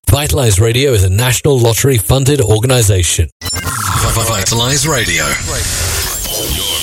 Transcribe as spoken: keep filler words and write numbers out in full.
Vitalize Radio is a national lottery-funded organization. Vitalize Radio.